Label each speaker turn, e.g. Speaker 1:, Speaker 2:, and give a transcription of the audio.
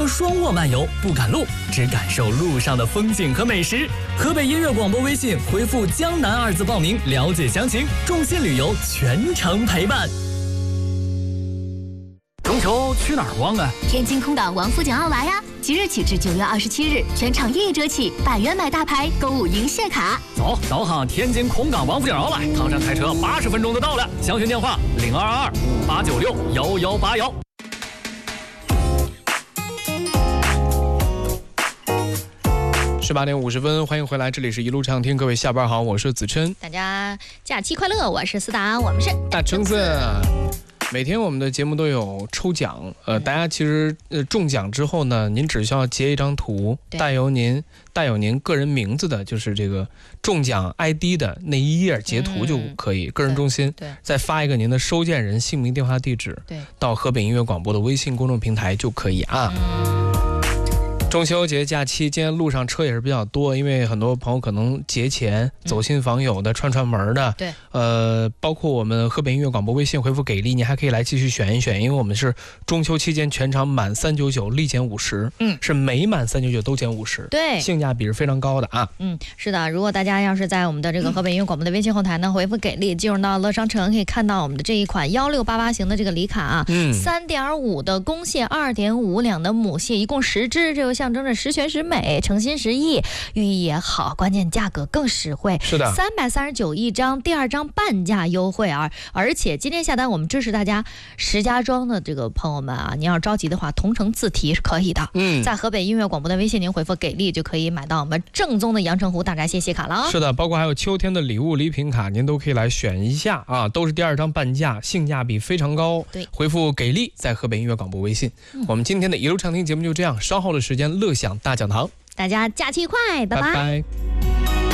Speaker 1: 双卧漫游，不赶路，只感受路上的风景和美食。河北音乐广播微信回复“江南”2字报名，了解详情。众信旅游全程陪伴。中秋去哪儿逛啊？
Speaker 2: 天津空港王府井奥莱呀！即日起至9月27日，全场1亿折起，100元买大牌，购物赢谢卡。
Speaker 1: 走，导航天津空港王府井奥莱，唐山开车80分钟就到了。详询电话0222-896-1181。
Speaker 3: 18点50分，欢迎回来，这里是一路畅听，各位下班好，我是子琛。
Speaker 2: 大家假期快乐，我是思达，我们是
Speaker 3: 大橙子。每天我们的节目都有抽奖，大家其实中奖之后呢，您只需要截一张图，带有您个人名字的，就是这个中奖 ID 的那一页截图就可以，个人中心，再发一个您的收件人姓名、电话、地址，到河北音乐广播的微信公众平台就可以啊。中秋节假期，今天路上车也是比较多，因为很多朋友可能节前走亲访友的、串门的，包括我们河北音乐广播微信回复给力，你还可以来继续选一选，因为我们是中秋期间全场满399立减50，是每满399都减50，对，性价比是非常高的啊。
Speaker 2: 是的，如果大家要是在我们的这个河北音乐广播的微信后台呢，回复给力，进入到乐商城，可以看到我们的这一款1688型的这个礼卡啊，3.5的公蟹，2.5两的母蟹，一共10只，这就象征着十全十美、诚心实意，寓意也好，关键价格更实惠。
Speaker 3: 是的
Speaker 2: ，339一张，第2张半价优惠啊！而且今天下单，我们支持大家石家庄的这个朋友们啊，您要着急的话，同城自提是可以的。在河北音乐广播的微信，您回复给力就可以买到我们正宗的阳澄湖大闸蟹蟹卡了。
Speaker 3: 是的，包括还有秋天的礼物礼品卡，您都可以来选一下啊，都是第2张半价，性价比非常高。
Speaker 2: 对，
Speaker 3: 回复给力，在河北音乐广播微信。我们今天的一路畅听节目就这样，稍后的时间乐享大讲堂，
Speaker 2: 大家假期快，拜拜。